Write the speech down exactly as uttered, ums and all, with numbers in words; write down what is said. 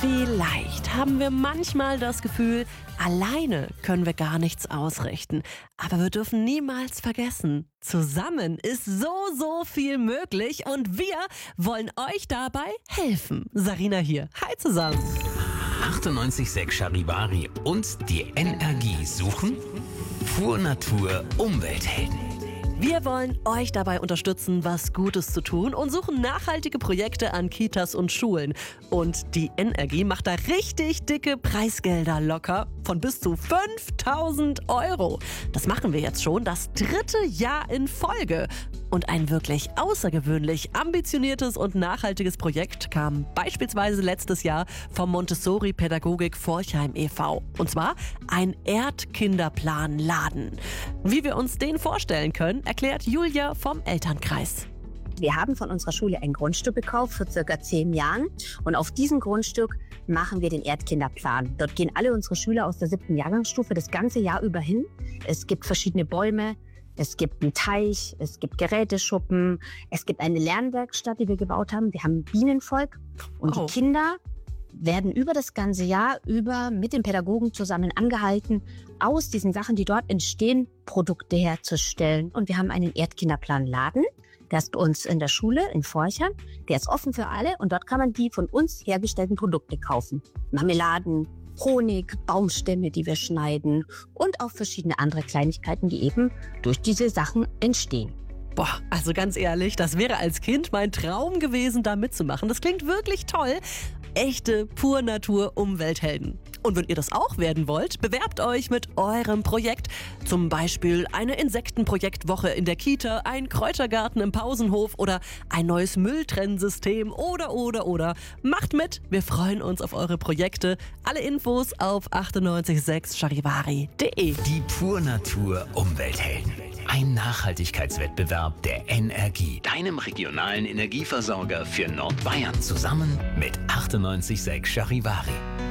Vielleicht haben wir manchmal das Gefühl, alleine können wir gar nichts ausrichten. Aber wir dürfen niemals vergessen, zusammen ist so, so viel möglich und wir wollen euch dabei helfen. Sarina hier. Hi zusammen. achtundneunzig Komma sechs Charivari und die Energie suchen Pur Natur Umwelthelden. Wir wollen euch dabei unterstützen, was Gutes zu tun und suchen nachhaltige Projekte an Kitas und Schulen. Und die Energie macht da richtig dicke Preisgelder locker von bis zu fünftausend Euro. Das machen wir jetzt schon das dritte Jahr in Folge. Und ein wirklich außergewöhnlich ambitioniertes und nachhaltiges Projekt kam beispielsweise letztes Jahr vom Montessori Pädagogik Forchheim e V Und zwar ein Erdkinderplan-Laden. Wie wir uns den vorstellen können, erklärt Julia vom Elternkreis. Wir haben von unserer Schule ein Grundstück gekauft vor circa zehn Jahren und auf diesem Grundstück machen wir den Erdkinderplan. Dort gehen alle unsere Schüler aus der siebten Jahrgangsstufe das ganze Jahr über hin. Es gibt verschiedene Bäume, es gibt einen Teich, es gibt Geräteschuppen, es gibt eine Lernwerkstatt, die wir gebaut haben. Wir haben ein Bienenvolk und Oh. die Kinder werden über das ganze Jahr über mit den Pädagogen zusammen angehalten, aus diesen Sachen, die dort entstehen, Produkte herzustellen. Und wir haben einen Erdkinderplan-Laden, der ist bei uns in der Schule in Forchheim. Der ist offen für alle und dort kann man die von uns hergestellten Produkte kaufen. Marmeladen, Honig, Baumstämme, die wir schneiden und auch verschiedene andere Kleinigkeiten, die eben durch diese Sachen entstehen. Boah, also ganz ehrlich, das wäre als Kind mein Traum gewesen, da mitzumachen. Das klingt wirklich toll. Echte Pur Natur Umwelthelden. Und wenn ihr das auch werden wollt, bewerbt euch mit eurem Projekt. Zum Beispiel eine Insektenprojektwoche in der Kita, ein Kräutergarten im Pausenhof oder ein neues Mülltrennsystem oder, oder, oder. Macht mit, wir freuen uns auf eure Projekte. Alle Infos auf achtundneunzig Komma sechs charivari punkt de. Die Pur Natur Umwelthelden. Ein Nachhaltigkeitswettbewerb der Energie, deinem regionalen Energieversorger für Nordbayern, zusammen mit achtundneunzig Komma sechs Charivari.